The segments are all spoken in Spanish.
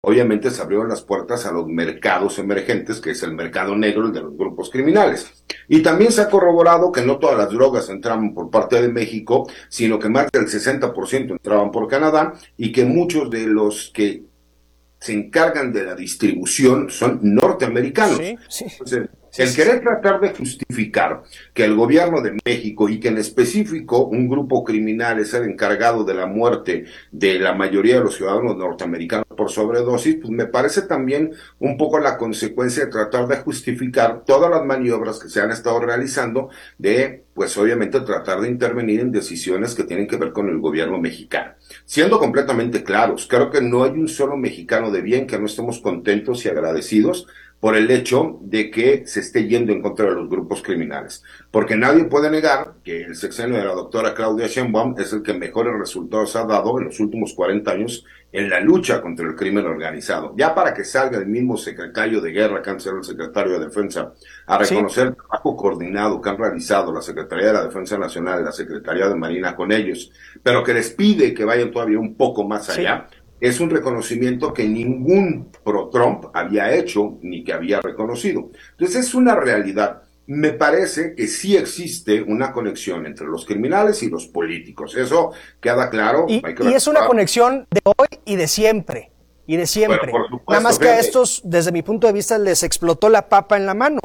obviamente se abrieron las puertas a los mercados emergentes, que es el mercado negro, el de los grupos criminales. Y también se ha corroborado que no todas las drogas entraban por parte de México, sino que más del 60% entraban por Canadá, y que muchos de los que se encargan de la distribución son norteamericanos. Sí, sí. Entonces, el querer tratar de justificar que el gobierno de México y que en específico un grupo criminal es el encargado de la muerte de la mayoría de los ciudadanos norteamericanos por sobredosis, pues me parece también un poco la consecuencia de tratar de justificar todas las maniobras que se han estado realizando de, pues obviamente, tratar de intervenir en decisiones que tienen que ver con el gobierno mexicano. Siendo completamente claros, creo que no hay un solo mexicano de bien que no estemos contentos y agradecidos por el hecho de que se esté yendo en contra de los grupos criminales. Porque nadie puede negar que el sexenio de la doctora Claudia Sheinbaum es el que mejores resultados ha dado en los últimos 40 años en la lucha contra el crimen organizado. Ya para que salga el mismo secretario de Guerra, que antes era el secretario de Defensa, a reconocer el trabajo coordinado que han realizado la Secretaría de la Defensa Nacional y la Secretaría de Marina con ellos, pero que les pide que vayan todavía un poco más allá, es un reconocimiento que ningún pro-Trump había hecho ni que había reconocido. Entonces es una realidad. Me parece que sí existe una conexión entre los criminales y los políticos. Eso queda claro. Y es una conexión de hoy y de siempre. Y de siempre. Bueno, por supuesto, nada más que a estos, desde mi punto de vista, les explotó la papa en la mano.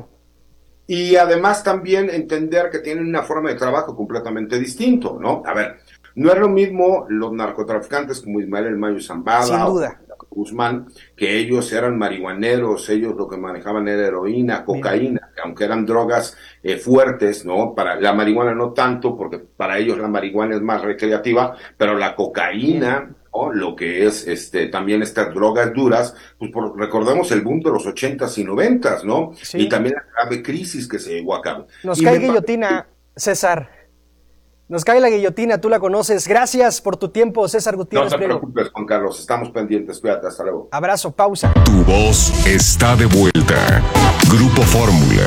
Y además también entender que tienen una forma de trabajo completamente distinto, ¿no? A ver, no es lo mismo los narcotraficantes como Ismael El Mayo Zambada, sin duda, o Guzmán, que ellos eran marihuaneros, ellos lo que manejaban era heroína, cocaína, aunque eran drogas fuertes, ¿no? Para la marihuana no tanto, porque para ellos la marihuana es más recreativa, pero la cocaína, ¿no? Lo que es también estas drogas duras, pues recordemos el boom de los 80s y 90s, ¿no? Sí. Y también la grave crisis que se llevó a cabo. Nos cae guillotina, César. Nos cae la guillotina, tú la conoces. Gracias por tu tiempo, César Gutiérrez. No te preocupes, Juan Carlos, estamos pendientes. Cuídate, hasta luego. Abrazo, pausa. Tu voz está de vuelta. Grupo Fórmula.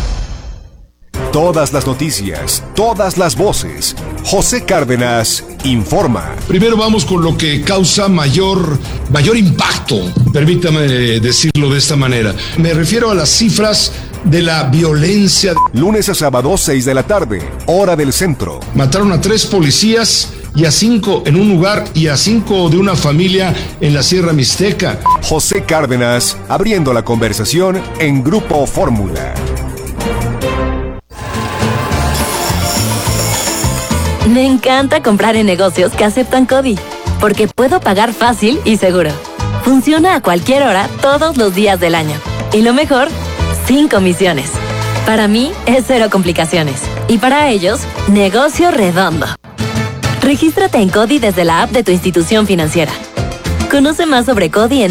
Todas las noticias, todas las voces. José Cárdenas informa. Primero vamos con lo que causa mayor impacto, permítame decirlo de esta manera. Me refiero a las cifras de la violencia. Lunes a sábado, 6 de la tarde, hora del centro. Mataron a 3 policías y a 5 en un lugar y a 5 de una familia en la Sierra Mixteca. José Cárdenas abriendo la conversación en Grupo Fórmula. Me encanta comprar en negocios que aceptan CODI, porque puedo pagar fácil y seguro. Funciona a cualquier hora, todos los días del año. Y lo mejor, sin comisiones. Para mí es cero complicaciones. Y para ellos, negocio redondo. Regístrate en CODI desde la app de tu institución financiera. Conoce más sobre CODI en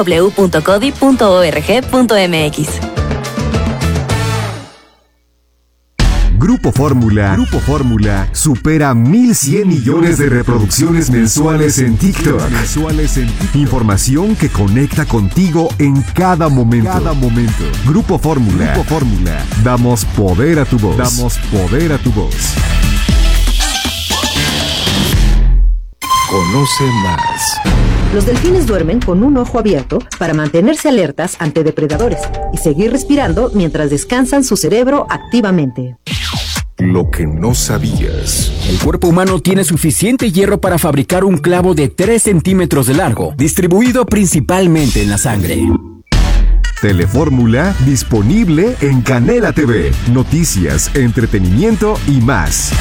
www.codi.org.mx. Grupo Fórmula supera 1,100 millones de reproducciones mensuales en TikTok. Información que conecta contigo en cada momento. Grupo Fórmula. Damos poder a tu voz. Conoce más. Los delfines duermen con un ojo abierto para mantenerse alertas ante depredadores y seguir respirando mientras descansan su cerebro activamente. Lo que no sabías. El cuerpo humano tiene suficiente hierro para fabricar un clavo de 3 centímetros de largo, distribuido principalmente en la sangre. Telefórmula disponible en Canela TV. Noticias, entretenimiento y más.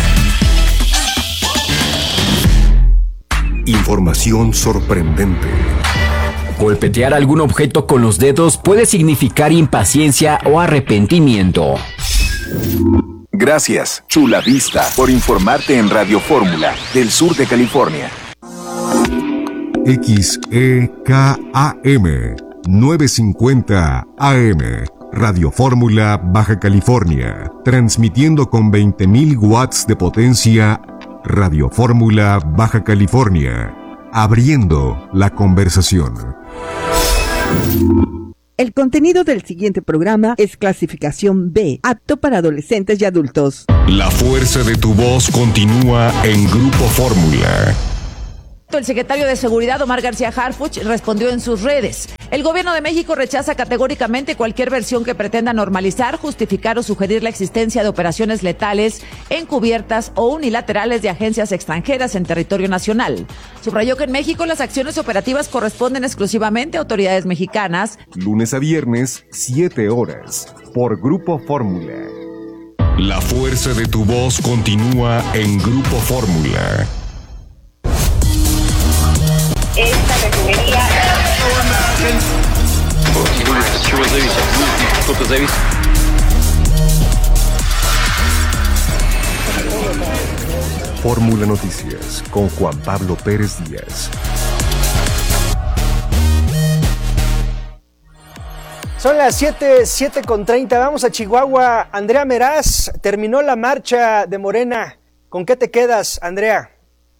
Información sorprendente. Golpetear algún objeto con los dedos puede significar impaciencia o arrepentimiento. Gracias, Chula Vista, por informarte en Radio Fórmula del sur de California. XEKAM 950 AM. Radio Fórmula, Baja California. Transmitiendo con 20,000 watts de potencia. Radio Fórmula, Baja California. Abriendo la conversación. El contenido del siguiente programa es clasificación B, apto para adolescentes y adultos. La fuerza de tu voz continúa en Grupo Fórmula. El secretario de Seguridad, Omar García Harfuch, respondió en sus redes: el gobierno de México rechaza categóricamente cualquier versión que pretenda normalizar, justificar o sugerir la existencia de operaciones letales, encubiertas o unilaterales de agencias extranjeras en territorio nacional. Subrayó que en México las acciones operativas corresponden exclusivamente a autoridades mexicanas. Lunes a viernes, 7 horas, por Grupo Fórmula. La fuerza de tu voz continúa en Grupo Fórmula. Esta refinería. Fórmula Noticias con Juan Pablo Pérez Díaz. Son las 7:30. Vamos a Chihuahua. Andrea Meraz, terminó la marcha de Morena. ¿Con qué te quedas, Andrea?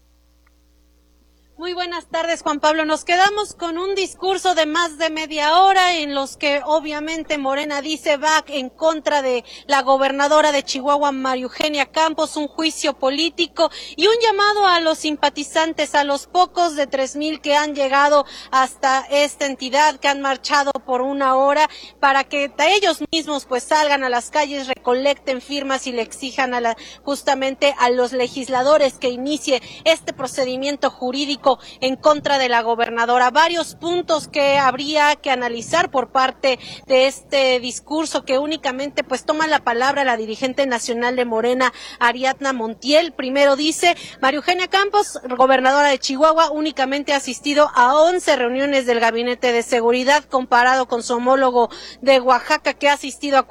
Muy buenas tardes, Juan Pablo. Nos quedamos con un discurso de más de media hora en los que obviamente Morena dice va en contra de la gobernadora de Chihuahua, María Eugenia Campos, un juicio político y un llamado a los simpatizantes, a los pocos de 3,000 que han llegado hasta esta entidad, que han marchado por una hora, para que ellos mismos pues salgan a las calles, recolecten firmas y le exijan justamente a los legisladores que inicie este procedimiento jurídico en contra de la gobernadora. Varios puntos que habría que analizar por parte de este discurso, que únicamente pues toma la palabra la dirigente nacional de Morena, Ariadna Montiel. Primero dice: María Eugenia Campos, gobernadora de Chihuahua, únicamente ha asistido a 11 reuniones del Gabinete de Seguridad, comparado con su homólogo de Oaxaca, que ha asistido a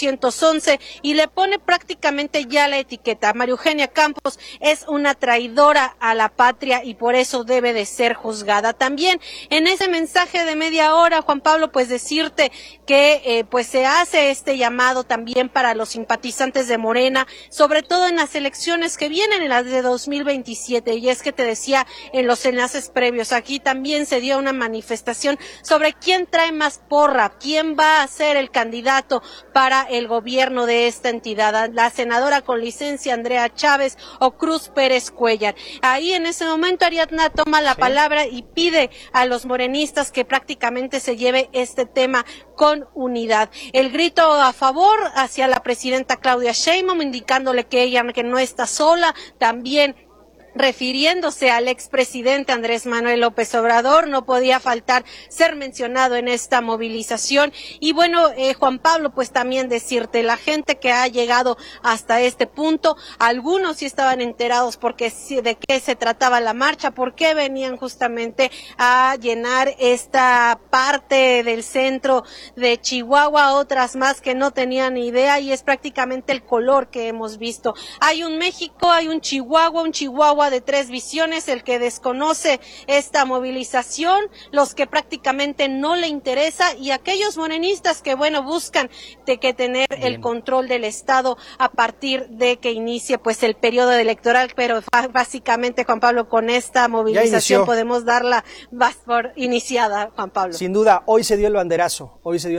411, y le pone prácticamente ya la etiqueta. María Eugenia Campos es una traidora a la patria y por eso debe de ser juzgada. También en ese mensaje de media hora, Juan Pablo, pues decirte que pues se hace este llamado también para los simpatizantes de Morena, sobre todo en las elecciones que vienen, en las de 2027, y es que te decía en los enlaces previos, aquí también se dio una manifestación sobre quién trae más porra, quién va a ser el candidato para el gobierno de esta entidad, la senadora con licencia Andrea Chávez o Cruz Pérez Cuellar. Ahí en ese momento Ariadna toma la palabra y pide a los morenistas que prácticamente se lleve este tema con unidad. El grito a favor hacia la presidenta Claudia Sheinbaum, indicándole que ella que no está sola, también refiriéndose al expresidente Andrés Manuel López Obrador, no podía faltar ser mencionado en esta movilización. Y bueno, Juan Pablo, pues también decirte, la gente que ha llegado hasta este punto, algunos sí estaban enterados de qué se trataba la marcha, por qué venían justamente a llenar esta parte del centro de Chihuahua, otras más que no tenían ni idea, y es prácticamente el color que hemos visto. Hay un México, hay un Chihuahua de tres visiones: el que desconoce esta movilización, los que prácticamente no le interesa, y aquellos morenistas que bueno buscan tener el control del Estado a partir de que inicie pues el periodo electoral. Pero básicamente, Juan Pablo, con esta movilización podemos darla por iniciada, Juan Pablo. Sin duda, hoy se dio el banderazo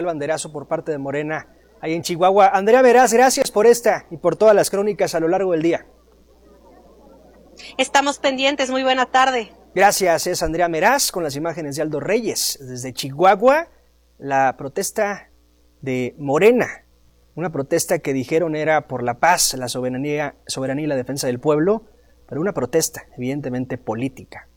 por parte de Morena ahí en Chihuahua. Andrea Meraz, gracias por esta y por todas las crónicas a lo largo del día. Estamos pendientes, muy buena tarde. Gracias, es Andrea Meraz con las imágenes de Aldo Reyes. Desde Chihuahua, la protesta de Morena, una protesta que dijeron era por la paz, la soberanía y la defensa del pueblo, pero una protesta evidentemente política.